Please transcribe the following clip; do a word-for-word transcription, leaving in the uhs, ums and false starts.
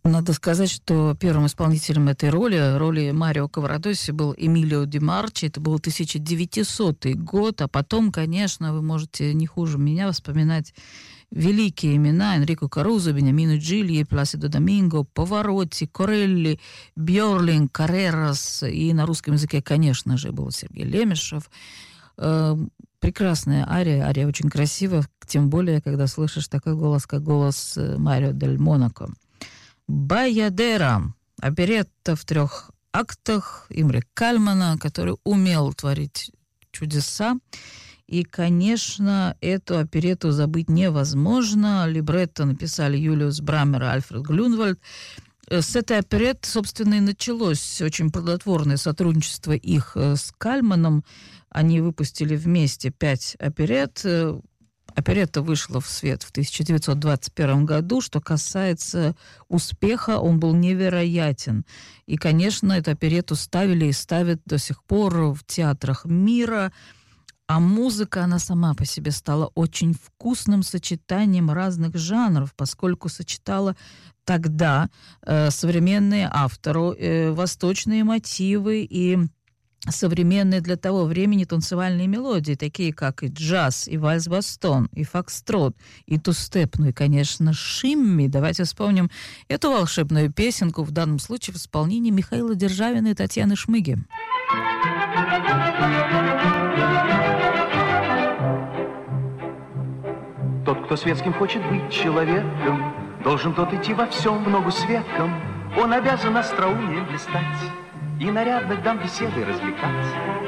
Надо сказать, что первым исполнителем этой роли, роли Марио Каврадоси, был Эмилио Ди Марчи. Это был тысяча девятисотый год, а потом, конечно, вы можете не хуже меня вспоминать великие имена: Энрико Карузо, Бениамино Джилли, Пласидо Доминго, Паваротти, Корелли, Бьорлинг, Каррерас. И на русском языке, конечно же, был Сергей Лемешев. Э, прекрасная ария, ария очень красивая, тем более, когда слышишь такой голос, как голос Марио дель Монако. «Баядера» — оперетта в трех актах Имре Кальмана, который умел творить чудеса. И, конечно, эту оперетту забыть невозможно. Либретто написали Юлиус Брамер и Альфред Глюнвальд. С этой оперетты, собственно, и началось очень плодотворное сотрудничество их с Кальманом. Они выпустили вместе пять оперетт. Оперетта вышла в свет в тысяча девятьсот двадцать первом году. Что касается успеха, он был невероятен. И, конечно, эту оперетту ставили и ставят до сих пор в театрах мира. А музыка, она сама по себе стала очень вкусным сочетанием разных жанров, поскольку сочетала тогда э, современные авторы, э, восточные мотивы и современные для того времени танцевальные мелодии, такие как и джаз, и вальс-бастон, и фокстрот, и тустеп, ну и, конечно, шимми. Давайте вспомним эту волшебную песенку, в данном случае в исполнении Михаила Державина и Татьяны Шмыги. Тот, кто светским хочет быть человеком, должен тот идти во всем в ногу с веком. Он обязан остроумием блистать и нарядных дам беседой развлекать.